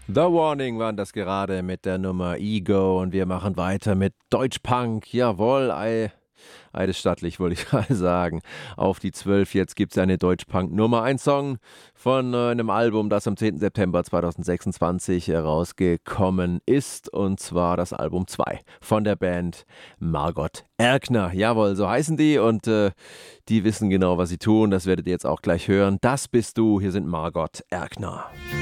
The Warning waren das gerade mit der Nummer Ego und wir machen weiter mit Deutschpunk. Jawohl, eidesstattlich wollte ich mal sagen. Auf die 12 jetzt gibt es eine Deutschpunk Nummer 1 Song von einem Album, das am 10. September 2026 herausgekommen ist. Und zwar das Album 2 von der Band Margot Erkner. Jawohl, so heißen die und die wissen genau, was sie tun. Das werdet ihr jetzt auch gleich hören. Das bist du. Hier sind Margot Erkner.